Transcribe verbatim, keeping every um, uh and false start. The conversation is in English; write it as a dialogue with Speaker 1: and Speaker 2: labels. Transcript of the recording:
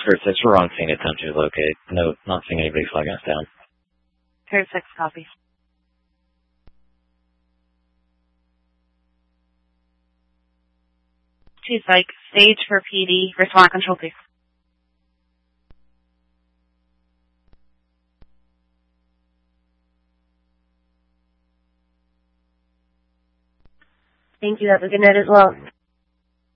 Speaker 1: Code six, we're on scene at ten two locate. No, not seeing anybody flagging us down.
Speaker 2: Code six, copy. Two psych, stage for P D, respond control two. Thank you. Have a good night as well.